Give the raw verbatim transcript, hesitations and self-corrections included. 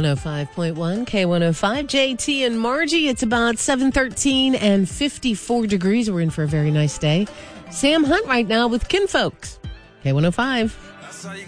one oh five point one, K one oh five, J T and Margie. It's about seven thirteen and fifty-four degrees. We're in for a very nice day. Sam Hunt right now with Kinfolks. K one oh five.